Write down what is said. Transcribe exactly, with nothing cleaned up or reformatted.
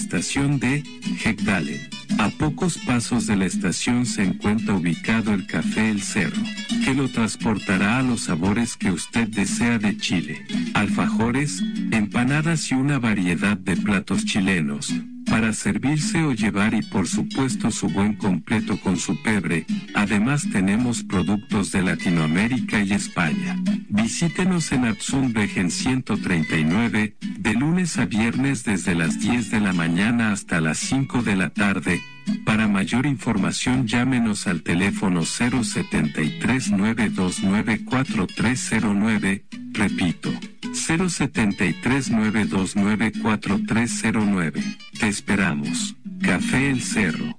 estación de Hegdalen. A pocos pasos de la estación se encuentra ubicado el Café El Cerro, que lo transportará a los sabores que usted desea de Chile: alfajores, empanadas y una variedad de platos chilenos, para servirse o llevar, y por supuesto su buen completo con su pebre. Además tenemos productos de Latinoamérica y España. Visítenos en Abzunwegen ciento treinta y nueve, de lunes a viernes desde las diez de la mañana hasta las cinco de la tarde. Para mayor información llámenos al teléfono cero setenta y tres, nueve dos nueve, cuatro tres cero nueve, repito, cero setenta y tres, nueve dos nueve, cuatro tres cero nueve. Te esperamos. Café El Cerro.